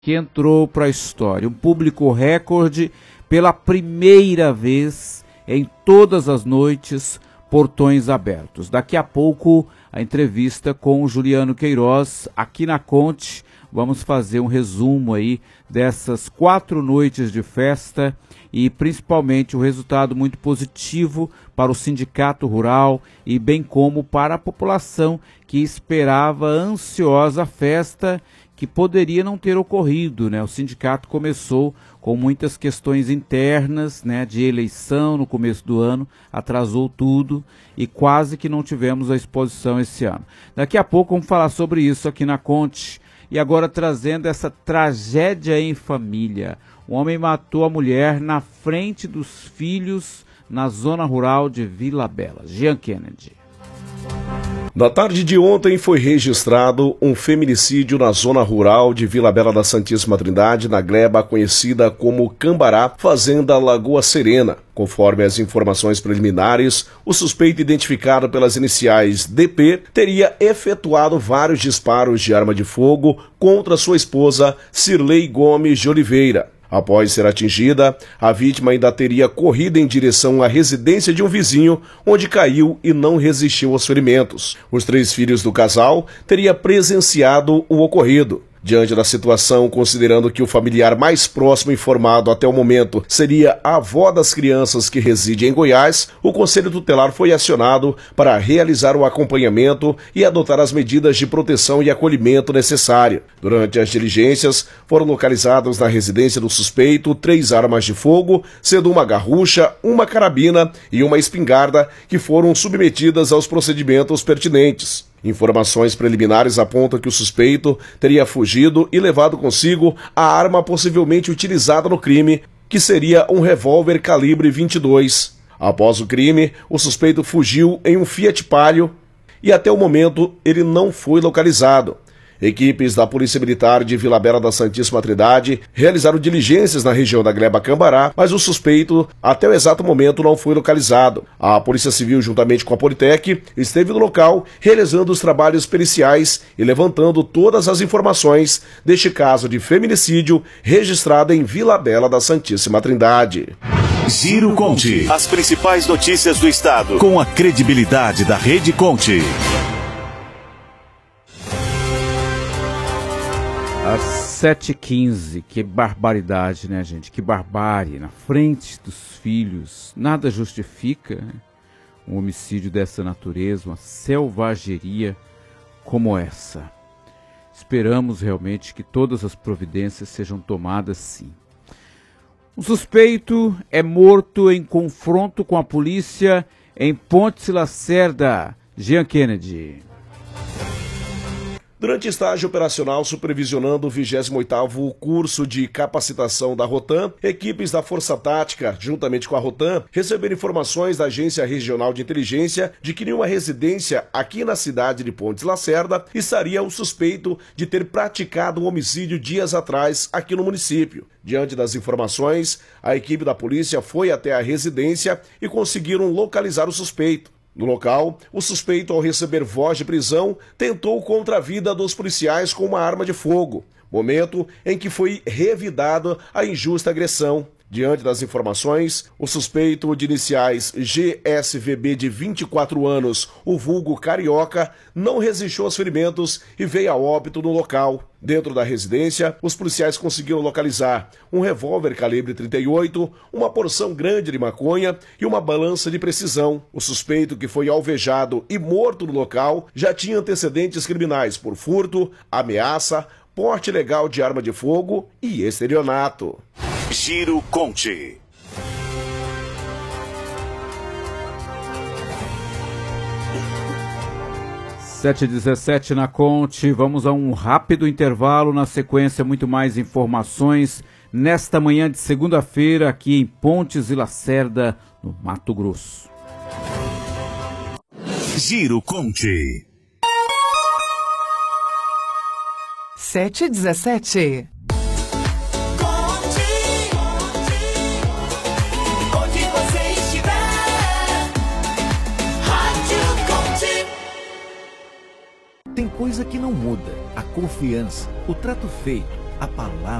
que entrou para a história. Um público recorde pela primeira vez em todas as noites, portões abertos. Daqui a pouco a entrevista com o Juliano Queiroz aqui na Conte. Vamos fazer um resumo aí dessas 4 noites de festa e principalmente o resultado muito positivo para o Sindicato Rural e bem como para a população que esperava ansiosa a festa que poderia não ter ocorrido, né? O sindicato começou com muitas questões internas, né, de eleição no começo do ano, atrasou tudo e quase que não tivemos a exposição esse ano. Daqui a pouco vamos falar sobre isso aqui na Conte. E agora trazendo essa tragédia em família. Um homem matou a mulher na frente dos filhos na zona rural de Vila Bela. Jean Kennedy. Na tarde de ontem foi registrado um feminicídio na zona rural de Vila Bela da Santíssima Trindade, na gleba conhecida como Cambará, fazenda Lagoa Serena. Conforme as informações preliminares, o suspeito, identificado pelas iniciais DP, teria efetuado vários disparos de arma de fogo contra sua esposa, Cirlei Gomes de Oliveira. Após ser atingida, a vítima ainda teria corrido em direção à residência de um vizinho, onde caiu e não resistiu aos ferimentos. Os 3 filhos do casal teriam presenciado o ocorrido. Diante da situação, considerando que o familiar mais próximo informado até o momento seria a avó das crianças que reside em Goiás, o Conselho Tutelar foi acionado para realizar o acompanhamento e adotar as medidas de proteção e acolhimento necessárias. Durante as diligências, foram localizadas na residência do suspeito 3 armas de fogo, sendo uma garrucha, uma carabina e uma espingarda, que foram submetidas aos procedimentos pertinentes. Informações preliminares apontam que o suspeito teria fugido e levado consigo a arma possivelmente utilizada no crime, que seria um revólver calibre 22. Após o crime, o suspeito fugiu em um Fiat Palio e até o momento ele não foi localizado. Equipes da Polícia Militar de Vila Bela da Santíssima Trindade realizaram diligências na região da gleba Cambará, mas o suspeito, até o exato momento, não foi localizado. A Polícia Civil, juntamente com a Politec, esteve no local realizando os trabalhos periciais e levantando todas as informações deste caso de feminicídio registrado em Vila Bela da Santíssima Trindade. Giro Conte. As principais notícias do estado, com a credibilidade da Rede Conte. Às 7h15, que barbaridade, né, gente? Que barbárie, na frente dos filhos. Nada justifica, né, um homicídio dessa natureza, uma selvageria como essa. Esperamos realmente que todas as providências sejam tomadas, sim. O suspeito é morto em confronto com a polícia em Ponte Lacerda. Jean Kennedy. Durante estágio operacional supervisionando o 28º curso de capacitação da Rotam, equipes da Força Tática, juntamente com a Rotam, receberam informações da Agência Regional de Inteligência de que em uma residência aqui na cidade de Pontes Lacerda estaria o suspeito de ter praticado um homicídio dias atrás aqui no município. Diante das informações, a equipe da polícia foi até a residência e conseguiram localizar o suspeito. No local, o suspeito, ao receber voz de prisão, tentou contra a vida dos policiais com uma arma de fogo, momento em que foi revidada a injusta agressão. Diante das informações, o suspeito de iniciais GSVB de 24 anos, o vulgo Carioca, não resistiu aos ferimentos e veio a óbito no local. Dentro da residência, os policiais conseguiram localizar um revólver calibre 38, uma porção grande de maconha e uma balança de precisão. O suspeito, que foi alvejado e morto no local, já tinha antecedentes criminais por furto, ameaça, porte ilegal de arma de fogo e estelionato. Giro Conte. Sete e 17 na Conte. Vamos a um rápido intervalo. Na sequência, muito mais informações nesta manhã de segunda-feira aqui em Pontes e Lacerda, no Mato Grosso. Giro Conte. 7h17. Tem coisa que não muda, a confiança, o trato feito, a palavra